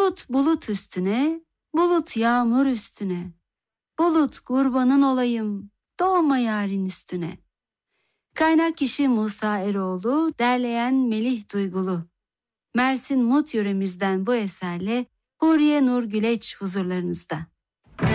Bulut bulut üstüne, bulut yağmur üstüne. Bulut kurbanın olayım, doğma yarın üstüne. Kaynak kişi Musa Eroğlu, derleyen Melih Duygulu. Mersin Mut yöremizden bu eserle Huriye Nur Güleç huzurlarınızda.